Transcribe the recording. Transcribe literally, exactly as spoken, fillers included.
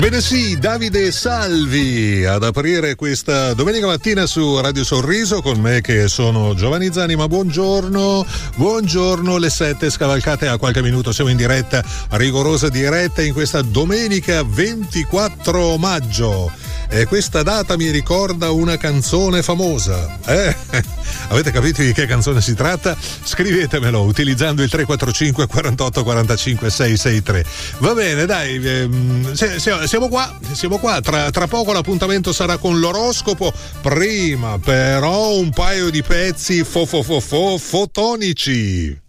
Bene sì, Davide Salvi ad aprire questa domenica mattina su Radio Sorriso con me che sono Giovanni Zani, ma buongiorno, buongiorno, le sette scavalcate a qualche minuto, siamo in diretta, rigorosa diretta in questa domenica ventiquattro maggio. E questa data mi ricorda una canzone famosa. Eh? Avete capito di che canzone si tratta? Scrivetemelo utilizzando il tre quattro cinque quarantotto quarantacinque seicentosessantatré. Va bene, dai, ehm, siamo qua, siamo qua. Tra, tra poco l'appuntamento sarà con l'oroscopo. Prima, però, un paio di pezzi fo fo fo fo fotonici.